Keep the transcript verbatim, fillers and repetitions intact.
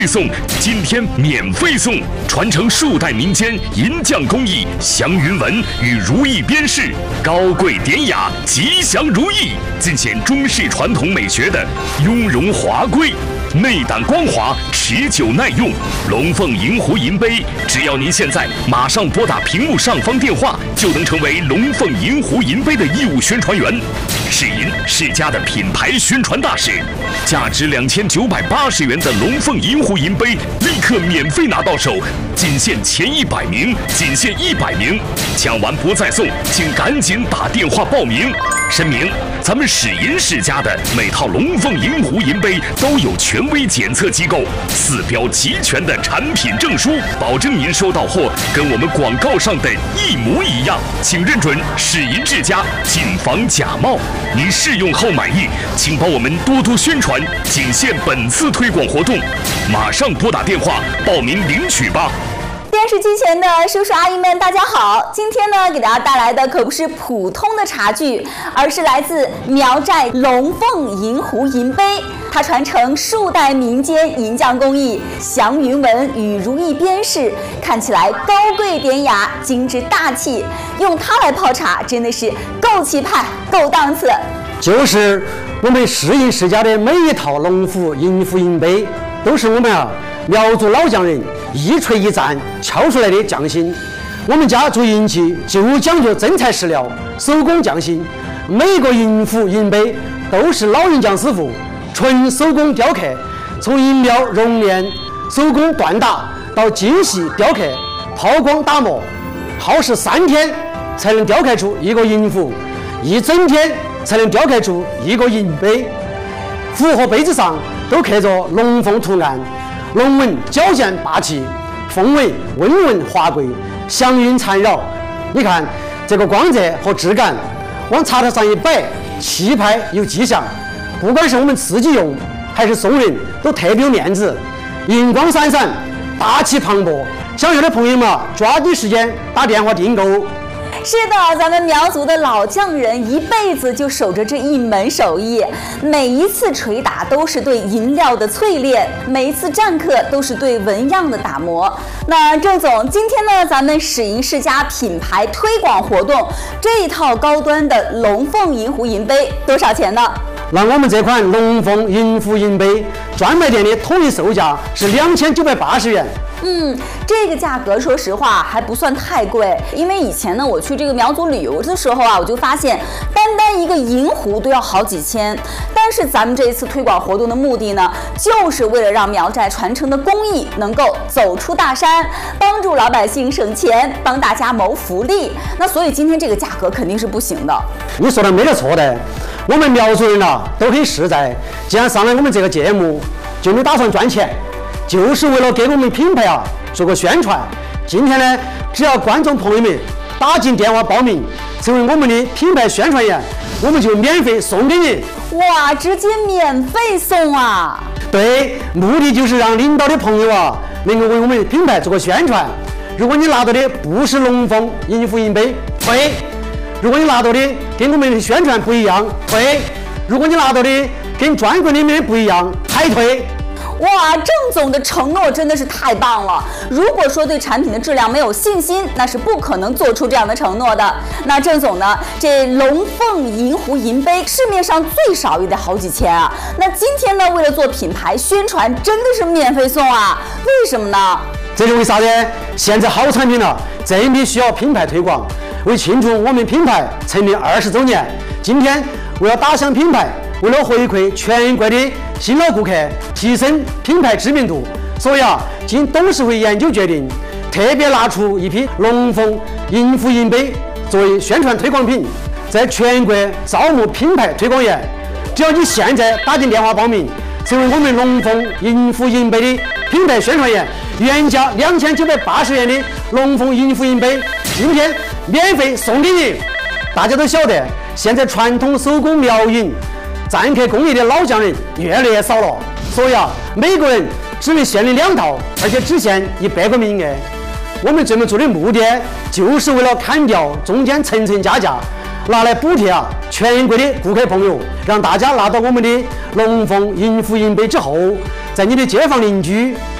送，今天免费送，传承数代民间银匠工艺，祥云纹与如意边饰，高贵典雅，吉祥如意，尽显中式传统美学的雍容华贵。内胆光滑，持久耐用。龙凤银壶银杯，只要您现在马上拨打屏幕上方电话，就能成为龙凤银壶银杯的义务宣传员。世银世家的品牌宣传大使，价值两千九百八十元的龙凤银壶银杯，立刻免费拿到手，仅限前一百名，仅限一百名，抢完不再送，请赶紧打电话报名。声明：咱们世银世家的每套龙凤银壶银杯都有权威检测机构四标齐全的产品证书，保证您收到货跟我们广告上的一模一样，请认准世银世家，谨防假冒。您试用后满意，请帮我们多多宣传，仅限本次推广活动，马上拨打电话报名领取吧。 电视机前的叔叔阿姨们，大家好！今天呢，给大家带来的可不是普通的茶具，而是来自苗寨龙凤银壶银杯。它传承数代民间银匠工艺，祥云纹与如意边饰，看起来高贵典雅、精致大气。用它来泡茶，真的是够气派、够档次。 就是我们世银世家的每一套龙虎银壶银杯，都是我们啊苗族老匠人一锤一钻敲出来的匠心。我们家做银器就讲究真材实料，手工匠心。每个银壶银杯都是老银匠师傅纯手工雕刻，从银苗熔炼、手工锻打到精细雕刻、抛光打磨，耗时三天才能雕刻出一个银壶，一整天才能雕刻出一个银杯。壶和杯子上都刻着龙凤图案，龙纹矫健霸气，凤纹温润华贵，祥云缠绕。你看这个光泽和质感，往茶台上一摆，气派又吉祥。不管是我们自己用还是送人，都特别有面子，银光闪闪，大气磅礴。想要的朋友们抓紧时间打电话订购。 是的，咱们苗族的老匠人一辈子就守着这一门手艺，每一次捶打都是对银料的淬炼，每一次篆刻都是对纹样的打磨。那郑总，今天呢，咱们世银世家品牌推广活动，这一套高端的龙凤银壶银杯多少钱呢？ 那我们这款龙凤银壶银杯专卖店的统一售价是两千九百八十元。 嗯，这个价格说实话还不算太贵，因为以前呢我去这个苗族旅游的时候啊，我就发现单单一个银壶都要好几千。但是咱们这一次推广活动的目的呢，就是为了让苗寨传承的工艺能够走出大山，帮助老百姓省钱，帮大家谋福利。那所以今天这个价格肯定是不行的。 你说的没得错的，我们苗族人啊都很实在，既然上来我们这个节目，就没打算赚钱，就是为了给我们品牌啊做个宣传。今天呢，只要观众朋友们打进电话报名，成为我们的品牌宣传员，我们就免费送给你。 哇，直接免费送啊！ 对，目的就是让领导的朋友啊能够为我们的品牌做个宣传。如果你拿到的不是龙凤银壶银杯，退；如果你拿到的跟我们的宣传不一样，退；如果你拿到的跟专柜里面不一样，还退。 哇，郑总的承诺真的是太棒了！如果说对产品的质量没有信心，那是不可能做出这样的承诺的。那郑总呢，这龙凤银壶银杯市面上最少也得好几千啊。那今天呢，为了做品牌宣传，真的是免费送啊？为什么呢？ 这是为啥呢？现在好产品了，真的需要品牌推广。为庆祝我们品牌成立二十周年，今天为了打响品牌，为了回馈全国的新老顾客，提升品牌知名度，所以啊，经董事会研究决定，特别拿出一批龙凤银壶银杯作为宣传推广品，在全国招募品牌推广员。只要你现在打进电话报名，成为我们龙凤银壶银杯的品牌宣传员，原价两千九百八十元的龙凤银壶银杯，今天免费送给你。大家都晓得，现在传统手工苗银篆刻工艺的老匠人越来越少了，所以啊，每个人只能限领两套，而且只限一百个名额。我们这么做的目的，就是为了砍掉中间层层加价， 拿来补贴啊全国的顾客朋友，让大家拿到我们的龙凤银福银杯之后，在你的街坊邻居